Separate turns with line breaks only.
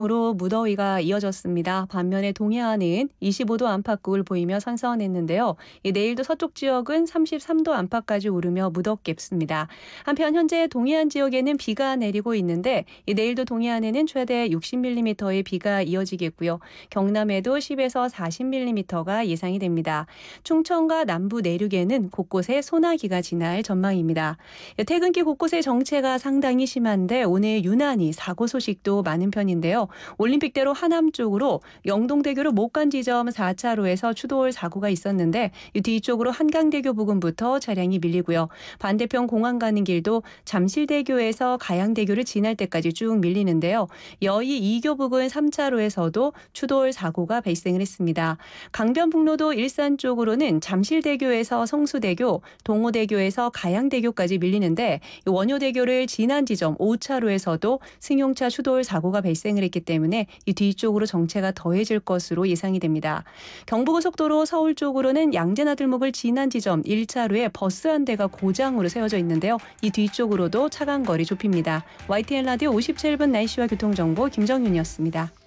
으로 무더위가 이어졌습니다. 반면에 동해안은 25도 안팎을 보이며 선선했는데요. 내일도 서쪽 지역은 33도 안팎까지 오르며 무덥겠습니다. 한편 현재 동해안 지역에는 비가 내리고 있는데 내일도 동해안에는 최대 60mm의 비가 이어지겠고요. 경남에도 10에서 40mm가 예상이 됩니다. 충청과 남부 내륙에는 곳곳에 소나기가 지날 전망입니다. 퇴근길 곳곳의 정체가 상당히 심한데 오늘 유난히 사고 소식도 많은 편인데요. 올림픽대로 하남 쪽으로 영동대교로 못 간 지점 4차로에서 추돌 사고가 있었는데 이 뒤쪽으로 한강대교 부근부터 차량이 밀리고요. 반대편 공항 가는 길도 잠실대교에서 가양대교를 지날 때까지 쭉 밀리는데요. 여의 2교 부근 3차로에서도 추돌 사고가 발생을 했습니다. 강변북로도 일산 쪽으로는 잠실대교에서 성수대교, 동호대교에서 가양대교까지 밀리는데 원효대교를 지난 지점 5차로에서도 승용차 추돌 사고가 발생을 했기 때문에 이 뒤쪽으로 정체가 더해질 것으로 예상이 됩니다. 경부고속도로 서울 쪽으로는 양재나들목을 지난 지점 1차로에 버스 한 대가 고장으로 세워져 있는데요. 이 뒤쪽으로도 차간 거리 좁힙니다. YTN 라디오 57분 날씨와 교통정보 김정윤이었습니다.